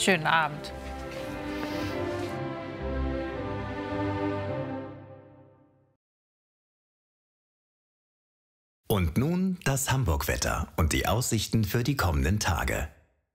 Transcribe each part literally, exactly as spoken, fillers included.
Schönen Abend. Und nun das Hamburg-Wetter und die Aussichten für die kommenden Tage.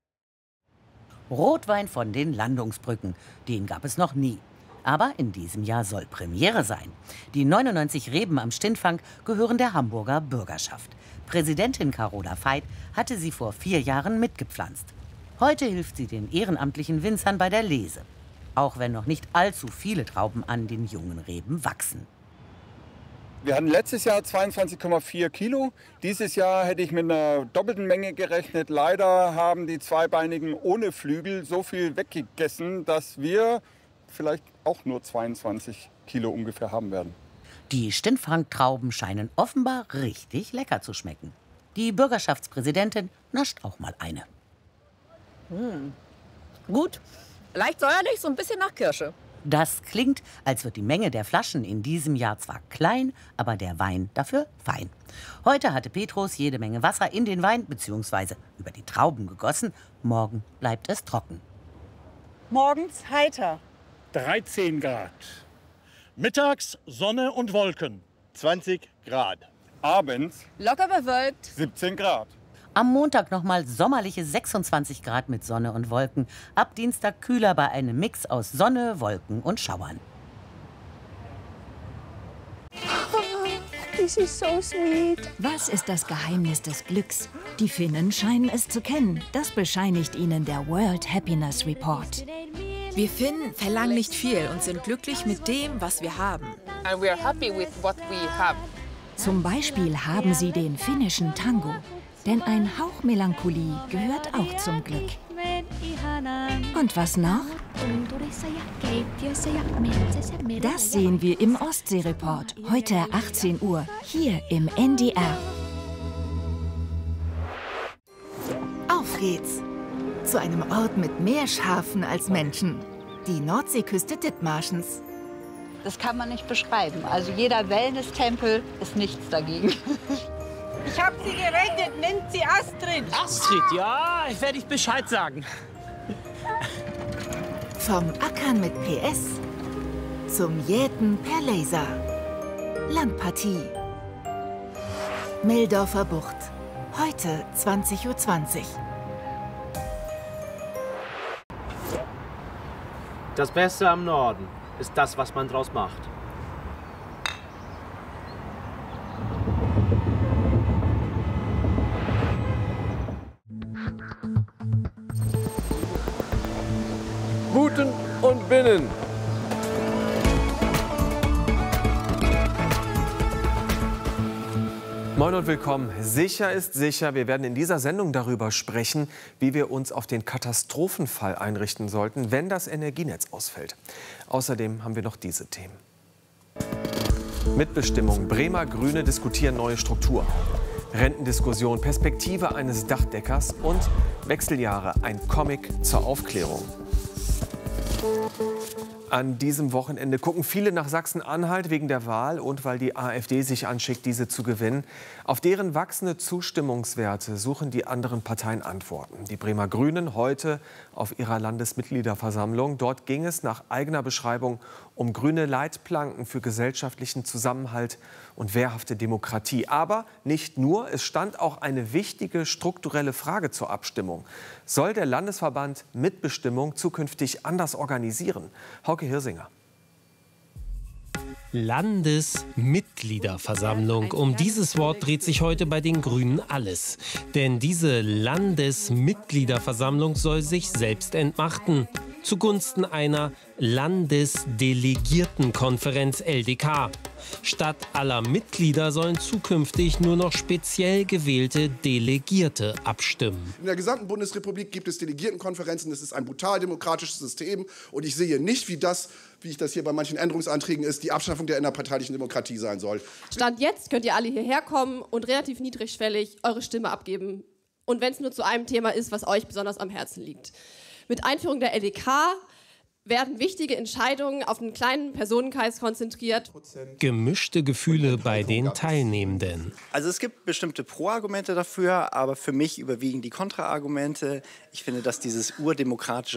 Rotwein von den Landungsbrücken, den gab es noch nie. Aber in diesem Jahr soll Premiere sein. Die neunundneunzig Reben am Stintfang gehören der Hamburger Bürgerschaft. Präsidentin Carola Veit hatte sie vor vier Jahren mitgepflanzt. Heute hilft sie den ehrenamtlichen Winzern bei der Lese. Auch wenn noch nicht allzu viele Trauben an den jungen Reben wachsen. Wir hatten letztes Jahr zweiundzwanzig Komma vier Kilo. Dieses Jahr hätte ich mit einer doppelten Menge gerechnet. Leider haben die Zweibeinigen ohne Flügel so viel weggegessen, dass wir vielleicht auch nur zweiundzwanzig Kilo ungefähr haben werden. Die Stintfang-Trauben scheinen offenbar richtig lecker zu schmecken. Die Bürgerschaftspräsidentin nascht auch mal eine. Hm. Gut, leicht säuerlich, so ein bisschen nach Kirsche. Das klingt, als wird die Menge der Flaschen in diesem Jahr zwar klein, aber der Wein dafür fein. Heute hatte Petrus jede Menge Wasser in den Wein bzw. über die Trauben gegossen. Morgen bleibt es trocken. Morgens heiter. dreizehn Grad. Mittags Sonne und Wolken. zwanzig Grad. Abends Locker bewölkt. siebzehn Grad. Am Montag nochmal sommerliche sechsundzwanzig Grad mit Sonne und Wolken. Ab Dienstag kühler bei einem Mix aus Sonne, Wolken und Schauern. This is so sweet. Was ist das Geheimnis des Glücks? Die Finnen scheinen es zu kennen. Das bescheinigt ihnen der World Happiness Report. Wir Finnen verlangen nicht viel und sind glücklich mit dem, was wir haben. And we are happy with what we have. Zum Beispiel haben sie den finnischen Tango. Denn ein Hauch Melancholie gehört auch zum Glück. Und was noch? Das sehen wir im Ostsee-Report, heute achtzehn Uhr, hier im N D R. Auf geht's! Zu einem Ort mit mehr Schafen als Menschen. Die Nordseeküste Dithmarschens. Das kann man nicht beschreiben. Also jeder Wellness-Tempel ist nichts dagegen. Ich hab sie gerettet, nennt sie Astrid. Astrid, ja, ich werde ich Bescheid sagen. Vom Ackern mit P S zum Jäten per Laser. Landpartie. Meldorfer Bucht. Heute zwanzig Uhr zwanzig. Das Beste am Norden ist das, was man draus macht. Guten und Binnen. Moin und willkommen. Sicher ist sicher. Wir werden in dieser Sendung darüber sprechen, wie wir uns auf den Katastrophenfall einrichten sollten, wenn das Energienetz ausfällt. Außerdem haben wir noch diese Themen. Mitbestimmung. Bremer Grüne diskutieren neue Struktur. Rentendiskussion, Perspektive eines Dachdeckers und Wechseljahre, ein Comic zur Aufklärung. An diesem Wochenende gucken viele nach Sachsen-Anhalt wegen der Wahl und weil die AfD sich anschickt, diese zu gewinnen. Auf deren wachsende Zustimmungswerte suchen die anderen Parteien Antworten. Die Bremer Grünen heute auf ihrer Landesmitgliederversammlung. Dort ging es nach eigener Beschreibung um grüne Leitplanken für gesellschaftlichen Zusammenhalt und wehrhafte Demokratie. Aber nicht nur, es stand auch eine wichtige strukturelle Frage zur Abstimmung. Soll der Landesverband Mitbestimmung zukünftig anders organisieren? Hauke Hirsinger. Landesmitgliederversammlung. Um dieses Wort dreht sich heute bei den Grünen alles. Denn diese Landesmitgliederversammlung soll sich selbst entmachten. Zugunsten einer Landesdelegiertenkonferenz L D K. Statt aller Mitglieder sollen zukünftig nur noch speziell gewählte Delegierte abstimmen. In der gesamten Bundesrepublik gibt es Delegiertenkonferenzen. Das ist ein brutal demokratisches System. Und ich sehe nicht, wie das, wie ich das hier bei manchen Änderungsanträgen ist, die Abschaffung der innerparteilichen Demokratie sein soll. Stand jetzt könnt ihr alle hierher kommen und relativ niedrigschwellig eure Stimme abgeben. Und wenn es nur zu einem Thema ist, was euch besonders am Herzen liegt. Mit Einführung der L D K werden wichtige Entscheidungen auf einen kleinen Personenkreis konzentriert. Gemischte Gefühle bei den Teilnehmenden. Also es gibt bestimmte Pro-Argumente dafür, aber für mich überwiegen die Kontra-Argumente. Ich finde, dass dieses urdemokratische